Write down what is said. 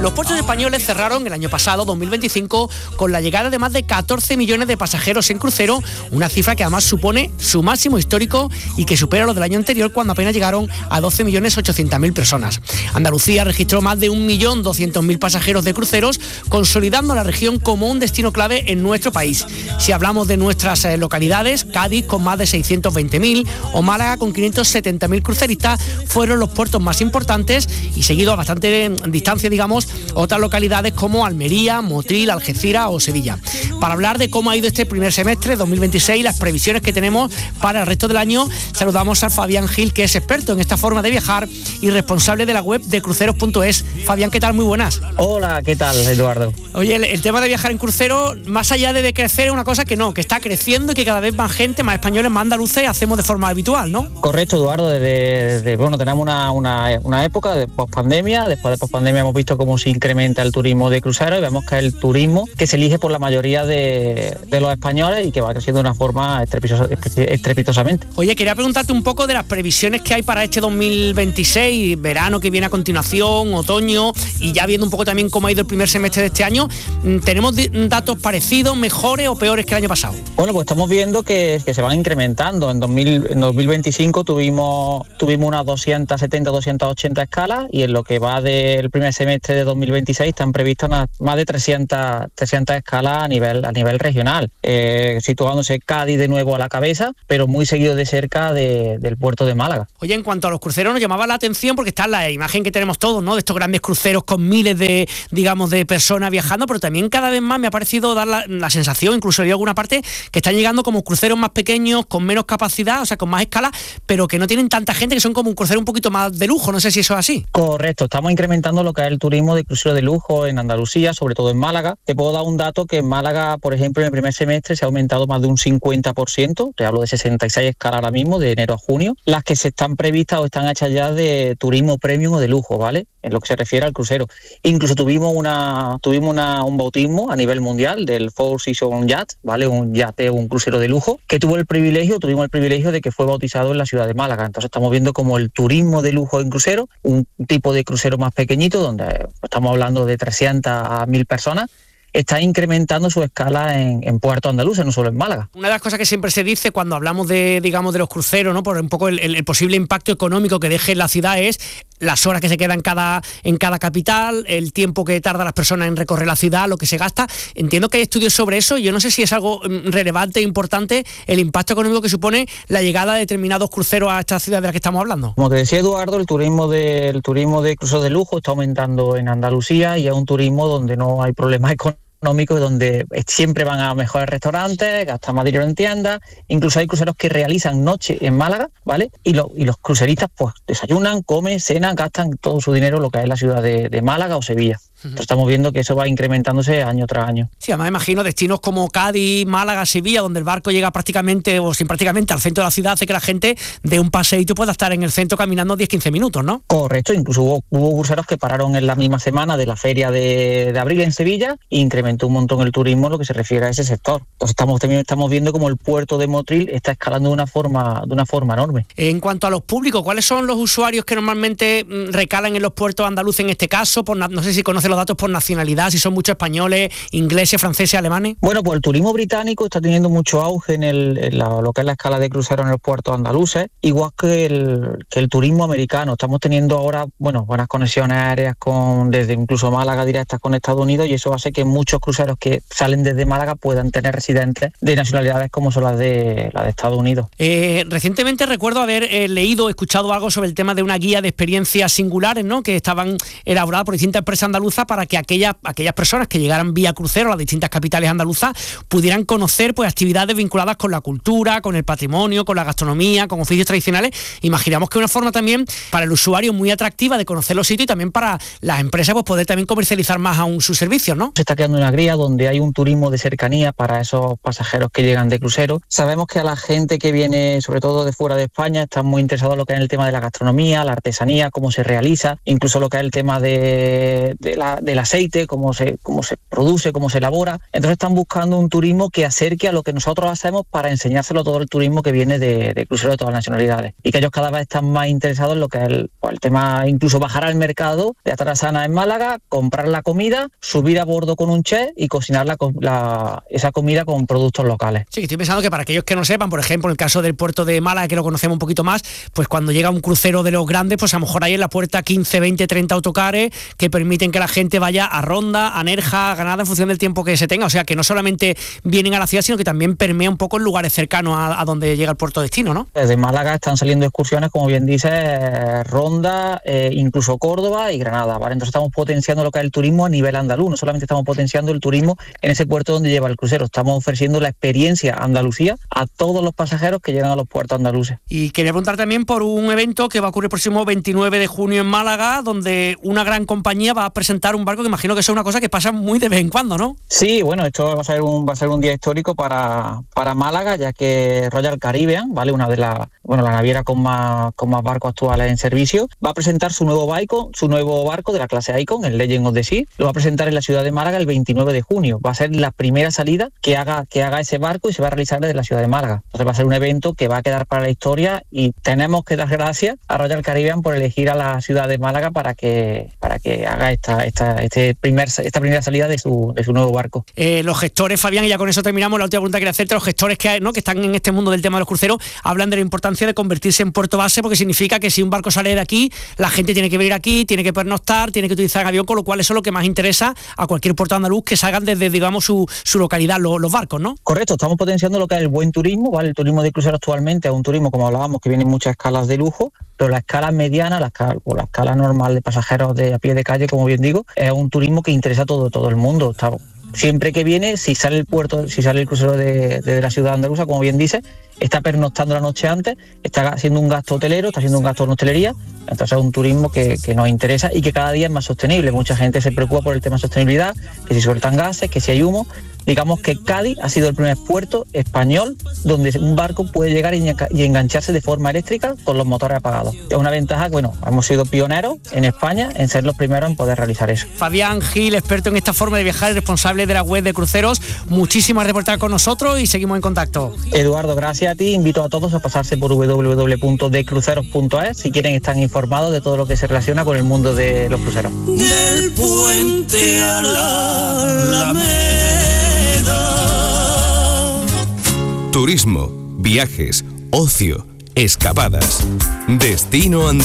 Los puertos españoles cerraron el año pasado, 2025, con la llegada de más de 14 millones de pasajeros en crucero, una cifra que además supone su máximo histórico y que supera lo del año anterior, cuando apenas llegaron a 12.800.000 personas. Andalucía registró más de 1.200.000 pasajeros de cruceros, consolidando a la región como un destino clave en nuestro país. Si hablamos de nuestras localidades, Cádiz con más de 620.000 o Málaga con 570.000 cruceristas fueron los puertos más importantes, y seguido a bastante distancia, digamos, otras localidades como Almería, Motril, Algeciras o Sevilla. Para hablar de cómo ha ido este primer semestre 2026, las previsiones que tenemos para el resto del año, saludamos a Fabián Gil, que es experto en esta forma de viajar y responsable de la web de cruceros.es. Fabián, ¿qué tal? Muy buenas. Hola, ¿qué tal, Eduardo? Oye, el tema de viajar en crucero, más allá de crecer, es una cosa que está creciendo y que cada vez más gente, más españoles, más andaluces, hacemos de forma habitual, ¿no? Correcto, Eduardo. Tenemos una época de pospandemia. Después de pospandemia hemos visto cómo se incrementa el turismo de cruceros, y vemos que es el turismo que se elige por la mayoría de los españoles y que va creciendo de una forma estrepitosamente. Oye, quería preguntarte un poco de las previsiones que hay para este 2026, verano que viene a continuación, otoño, y ya viendo un poco también cómo ha ido el primer semestre de este año. ¿Tenemos datos parecidos, mejores o peores que el año pasado? Bueno, pues estamos viendo que se van incrementando. En 2025 tuvimos unas 270, 280 escalas, y en lo que va del primer semestre de 2026 están previstas más de 300 escalas a nivel regional, situándose Cádiz de nuevo a la cabeza, pero muy seguido de cerca del puerto de Málaga. Oye, en cuanto a los cruceros, nos llamaba la atención porque está la imagen que tenemos todos, ¿no?, de estos grandes cruceros con miles de personas viajando, pero también cada vez más me ha parecido dar la sensación, incluso en alguna parte, que están llegando como cruceros más pequeños, con menos capacidad, o sea, con más escala, pero que no tienen tanta gente, que son como un crucero un poquito más de lujo. No sé si eso es así. Correcto, estamos incrementando lo que es el turismo de crucero de lujo en Andalucía, sobre todo en Málaga. Te puedo dar un dato que en Málaga, por ejemplo, en el primer semestre se ha aumentado más de un 50%, te hablo de 66 escalas ahora mismo, de enero a junio, las que se están previstas o están hechas ya de turismo premium o de lujo, ¿vale?, en lo que se refiere al crucero. Incluso tuvimos un bautismo a nivel mundial del Four Seasons Yacht, ¿vale?, un yate, un crucero de lujo, que tuvimos el privilegio de que fue bautizado en la ciudad de Málaga. Entonces estamos viendo como el turismo de lujo en crucero, un tipo de crucero más pequeñito, donde estamos hablando de 300 a 1.000 personas, está incrementando su escala en puertos andaluces, no solo en Málaga. Una de las cosas que siempre se dice cuando hablamos de los cruceros, ¿no?, por un poco el posible impacto económico que deje en la ciudad, es las horas que se quedan en cada capital, el tiempo que tardan las personas en recorrer la ciudad, lo que se gasta. Entiendo que hay estudios sobre eso. Yo no sé si es algo relevante e importante el impacto económico que supone la llegada de determinados cruceros a esta ciudad de la que estamos hablando. Como te decía, Eduardo, el turismo de cruceros de lujo está aumentando en Andalucía, y es un turismo donde no hay problemas económicos, donde siempre van a mejores restaurantes, gastan más dinero en tiendas. Incluso hay cruceros que realizan noche en Málaga, ¿vale? Y los cruceristas pues desayunan, comen, cenan, gastan todo su dinero en lo que es la ciudad de Málaga o Sevilla. Entonces estamos viendo que eso va incrementándose año tras año. Sí, además imagino destinos como Cádiz, Málaga, Sevilla, donde el barco llega prácticamente o sin prácticamente al centro de la ciudad, hace que la gente de un paseíto pueda estar en el centro caminando 10-15 minutos, ¿no? Correcto, incluso hubo cruceros que pararon en la misma semana de la feria de abril en Sevilla, e incrementó un montón el turismo en lo que se refiere a ese sector. Entonces estamos viendo como el puerto de Motril está escalando de una forma enorme. En cuanto a los públicos, ¿cuáles son los usuarios que normalmente recalan en los puertos andaluces en este caso? No sé si conoce los datos por nacionalidad, si son muchos españoles, ingleses, franceses, alemanes. Bueno, pues el turismo británico está teniendo mucho auge en lo que es la escala de cruceros en los puertos andaluces, igual que el turismo americano. Estamos teniendo ahora, buenas conexiones aéreas desde incluso Málaga directas con Estados Unidos, y eso hace que muchos cruceros que salen desde Málaga puedan tener residentes de nacionalidades como son las de Estados Unidos. Recientemente recuerdo haber leído, escuchado algo sobre el tema de una guía de experiencias singulares, ¿no?, que estaban elaboradas por distintas empresas andaluzas para que aquellas personas que llegaran vía crucero a las distintas capitales andaluzas pudieran conocer pues actividades vinculadas con la cultura, con el patrimonio, con la gastronomía, con oficios tradicionales. Imaginamos que una forma también para el usuario muy atractiva de conocer los sitios, y también para las empresas pues poder también comercializar más aún sus servicios, ¿no? Se está creando una guía donde hay un turismo de cercanía para esos pasajeros que llegan de crucero. Sabemos que a la gente que viene sobre todo de fuera de España está muy interesado en lo que es el tema de la gastronomía, la artesanía, cómo se realiza, incluso lo que es el tema de la del aceite, cómo se produce, cómo se elabora. Entonces están buscando un turismo que acerque a lo que nosotros hacemos para enseñárselo a todo el turismo que viene de cruceros de todas las nacionalidades. Y que ellos cada vez están más interesados en lo que es el tema, incluso bajar al mercado de Atarasana en Málaga, comprar la comida, subir a bordo con un chef y cocinar esa comida con productos locales. Sí, estoy pensando que para aquellos que no sepan, por ejemplo, en el caso del puerto de Málaga, que lo conocemos un poquito más, pues cuando llega un crucero de los grandes, pues a lo mejor hay en la puerta 15, 20, 30 autocares que permiten que la gente vaya a Ronda, a Nerja, a Granada, en función del tiempo que se tenga. O sea, que no solamente vienen a la ciudad, sino que también permea un poco en lugares cercanos a donde llega el puerto destino, ¿no? Desde Málaga están saliendo excursiones, como bien dice, Ronda, incluso Córdoba y Granada, ¿vale? Entonces estamos potenciando lo que es el turismo a nivel andaluz, no solamente estamos potenciando el turismo en ese puerto donde lleva el crucero, estamos ofreciendo la experiencia Andalucía a todos los pasajeros que llegan a los puertos andaluces. Y quería preguntar también por un evento que va a ocurrir el próximo 29 de junio en Málaga, donde una gran compañía va a presentar un barco que imagino que es una cosa que pasa muy de vez en cuando, ¿no? Sí, bueno, esto va a ser un día histórico para Málaga, ya que Royal Caribbean, ¿vale? Una de la naviera con más barcos actuales en servicio, va a presentar su nuevo barco de la clase Icon, el Legend of the Sea, lo va a presentar en la ciudad de Málaga el 29 de junio. Va a ser la primera salida que haga ese barco y se va a realizar desde la ciudad de Málaga. Entonces va a ser un evento que va a quedar para la historia y tenemos que dar gracias a Royal Caribbean por elegir a la ciudad de Málaga para que haga esta primera salida de su nuevo barco. Los gestores, Fabián, y ya con eso terminamos, la última pregunta que quería hacerte, los gestores que están en este mundo del tema de los cruceros hablan de la importancia de convertirse en puerto base, porque significa que si un barco sale de aquí, la gente tiene que venir aquí, tiene que pernoctar, tiene que utilizar el avión, con lo cual eso es lo que más interesa a cualquier puerto andaluz, que salgan desde, digamos, su localidad los barcos, ¿no? Correcto, estamos potenciando lo que es el buen turismo, ¿vale? El turismo de crucero actualmente es un turismo, como hablábamos, que viene en muchas escalas de lujo, pero la escala mediana, la escala normal de pasajeros a pie de calle, como bien digo, es un turismo que interesa a todo el mundo. Siempre que viene, si sale el crucero de la ciudad andaluza, como bien dice, está pernoctando la noche antes, está haciendo un gasto hotelero, está haciendo un gasto en hostelería. Entonces es un turismo que nos interesa y que cada día es más sostenible. Mucha gente se preocupa por el tema de sostenibilidad, que si sueltan gases, que si hay humo. Digamos que Cádiz ha sido el primer puerto español donde un barco puede llegar y engancharse de forma eléctrica con los motores apagados. Es una ventaja que, hemos sido pioneros en España en ser los primeros en poder realizar eso. Fabián Gil, experto en esta forma de viajar y responsable de la web de cruceros, muchísimas gracias por estar con nosotros y seguimos en contacto. Eduardo, gracias a ti. Invito a todos a pasarse por www.decruceros.es si quieren estar informados de todo lo que se relaciona con el mundo de los cruceros. Del puente a la Turismo, viajes, ocio, escapadas. Destino Andalucía.